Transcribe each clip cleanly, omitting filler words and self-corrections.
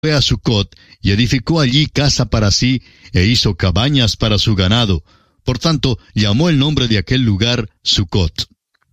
fue a Sucot y edificó allí casa para sí e hizo cabañas para su ganado. Por tanto, llamó el nombre de aquel lugar Sucot.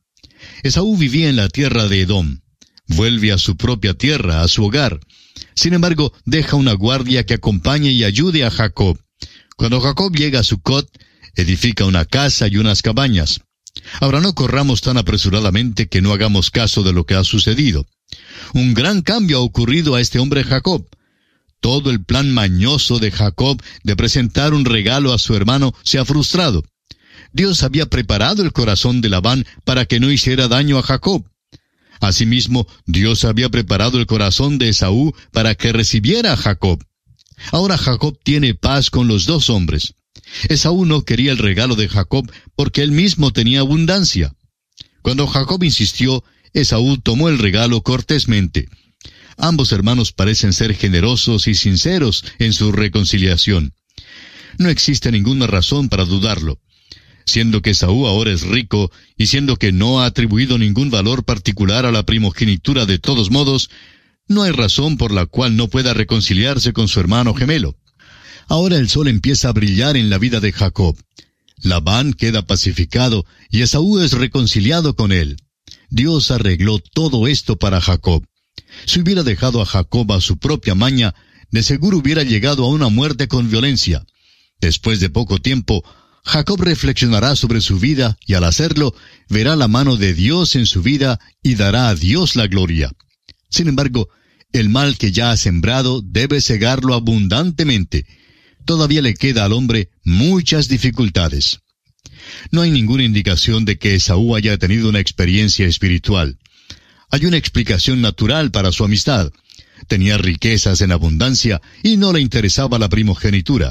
Esaú vivía en la tierra de Edom. Vuelve a su propia tierra, a su hogar. Sin embargo, deja una guardia que acompañe y ayude a Jacob. Cuando Jacob llega a Sucot, edifica una casa y unas cabañas. Ahora no corramos tan apresuradamente que no hagamos caso de lo que ha sucedido. Un gran cambio ha ocurrido a este hombre Jacob. Todo el plan mañoso de Jacob de presentar un regalo a su hermano se ha frustrado. Dios había preparado el corazón de Labán para que no hiciera daño a Jacob. Asimismo, Dios había preparado el corazón de Esaú para que recibiera a Jacob. Ahora Jacob tiene paz con los dos hombres. Esaú no quería el regalo de Jacob porque él mismo tenía abundancia. Cuando Jacob insistió, Esaú tomó el regalo cortésmente. Ambos hermanos parecen ser generosos y sinceros en su reconciliación. No existe ninguna razón para dudarlo. Siendo que Esaú ahora es rico, y siendo que no ha atribuido ningún valor particular a la primogenitura de todos modos, no hay razón por la cual no pueda reconciliarse con su hermano gemelo. Ahora el sol empieza a brillar en la vida de Jacob. Labán queda pacificado, y Esaú es reconciliado con él. Dios arregló todo esto para Jacob. Si hubiera dejado a Jacob a su propia maña, de seguro hubiera llegado a una muerte con violencia. Después de poco tiempo, Jacob reflexionará sobre su vida y al hacerlo, verá la mano de Dios en su vida y dará a Dios la gloria. Sin embargo, el mal que ya ha sembrado debe cegarlo abundantemente. Todavía le queda al hombre muchas dificultades. No hay ninguna indicación de que Esaú haya tenido una experiencia espiritual. Hay una explicación natural para su amistad. Tenía riquezas en abundancia y no le interesaba la primogenitura.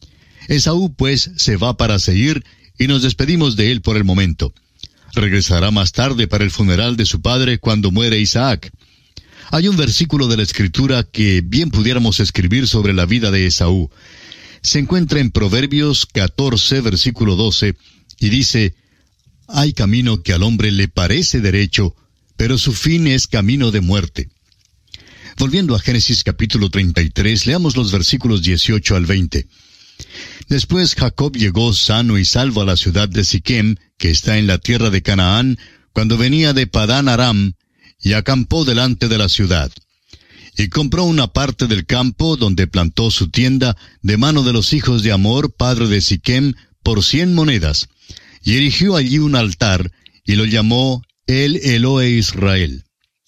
Esaú, pues, se va para Seir y nos despedimos de él por el momento. Regresará más tarde para el funeral de su padre cuando muere Isaac. Hay un versículo de la Escritura que bien pudiéramos escribir sobre la vida de Esaú. Se encuentra en Proverbios 14, versículo 12, y dice: «Hay camino que al hombre le parece derecho, pero su fin es camino de muerte». Volviendo a Génesis capítulo 33, leamos los versículos 18 al 20. Después Jacob llegó sano y salvo a la ciudad de Siquem, que está en la tierra de Canaán, cuando venía de Padán Aram, y acampó delante de la ciudad. Y compró una parte del campo donde plantó su tienda de mano de los hijos de Hamor, padre de Siquem, por 100 monedas, y erigió allí un altar, y lo llamó El Elohe Israel.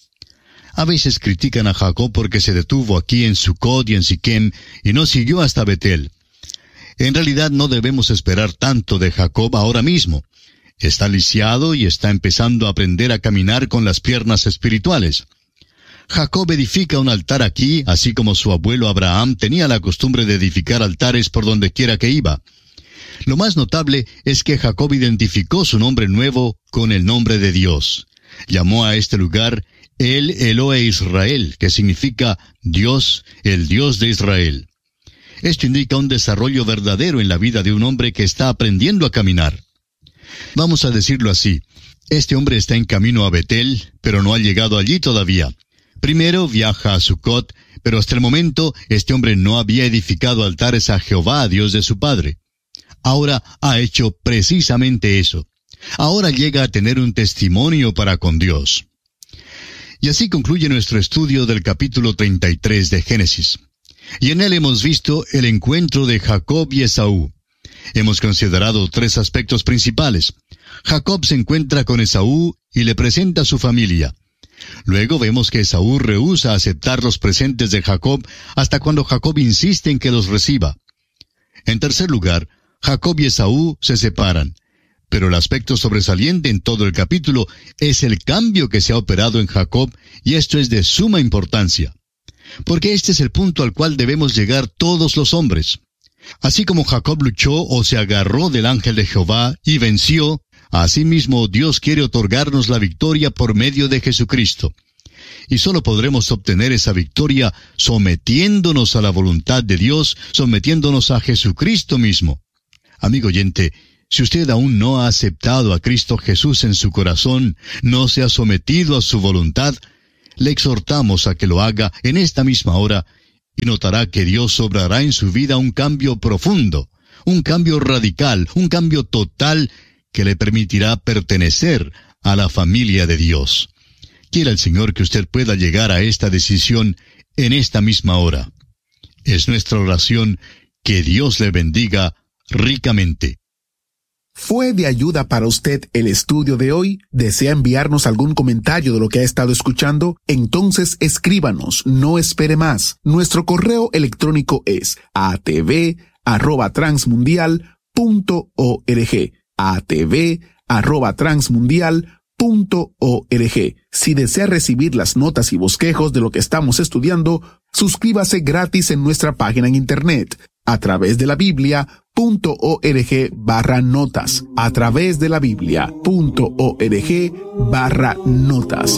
A veces critican a Jacob porque se detuvo aquí en Sucot y en Siquem, y no siguió hasta Betel. En realidad no debemos esperar tanto de Jacob ahora mismo. Está lisiado y está empezando a aprender a caminar con las piernas espirituales. Jacob edifica un altar aquí, así como su abuelo Abraham tenía la costumbre de edificar altares por donde quiera que iba. Lo más notable es que Jacob identificó su nombre nuevo con el nombre de Dios. Llamó a este lugar El Elohe Israel, que significa Dios, el Dios de Israel. Esto indica un desarrollo verdadero en la vida de un hombre que está aprendiendo a caminar. Vamos a decirlo así: este hombre está en camino a Betel, pero no ha llegado allí todavía. Primero viaja a Sucot, pero hasta el momento este hombre no había edificado altares a Jehová, Dios de su padre. Ahora ha hecho precisamente eso. Ahora llega a tener un testimonio para con Dios. Y así concluye nuestro estudio del capítulo 33 de Génesis. Y en él hemos visto el encuentro de Jacob y Esaú. Hemos considerado 3 aspectos principales. Jacob se encuentra con Esaú y le presenta a su familia. Luego vemos que Esaú rehúsa aceptar los presentes de Jacob hasta cuando Jacob insiste en que los reciba. En tercer lugar, Jacob y Esaú se separan. Pero el aspecto sobresaliente en todo el capítulo es el cambio que se ha operado en Jacob, y esto es de suma importancia. Porque este es el punto al cual debemos llegar todos los hombres. Así como Jacob luchó o se agarró del ángel de Jehová y venció, asimismo Dios quiere otorgarnos la victoria por medio de Jesucristo. Y solo podremos obtener esa victoria sometiéndonos a la voluntad de Dios, sometiéndonos a Jesucristo mismo. Amigo oyente, si usted aún no ha aceptado a Cristo Jesús en su corazón, no se ha sometido a su voluntad, le exhortamos a que lo haga en esta misma hora y notará que Dios obrará en su vida un cambio profundo, un cambio radical, un cambio total que le permitirá pertenecer a la familia de Dios. Quiera el Señor que usted pueda llegar a esta decisión en esta misma hora. Es nuestra oración que Dios le bendiga ricamente. ¿Fue de ayuda para usted el estudio de hoy? ¿Desea enviarnos algún comentario de lo que ha estado escuchando? Entonces escríbanos, no espere más. Nuestro correo electrónico es atv@transmundial.org. atv@transmundial.org. Si desea recibir las notas y bosquejos de lo que estamos estudiando, suscríbase gratis en nuestra página en internet a través de la Biblia.org/notas. A través de la Biblia.org/notas.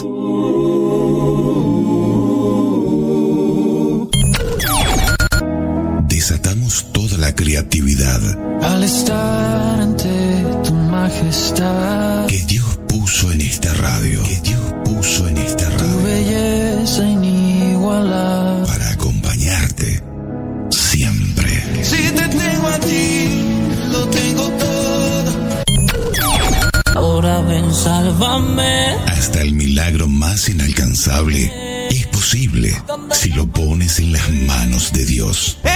Desatamos toda la creatividad al estar ante tu majestad, que Dios puso en esta radio, tu belleza inigualable, para acompañarte siempre. Si te tengo a ti, lo tengo todo. Ahora ven, sálvame. Hasta el milagro más inalcanzable es posible si lo pones en las manos de Dios.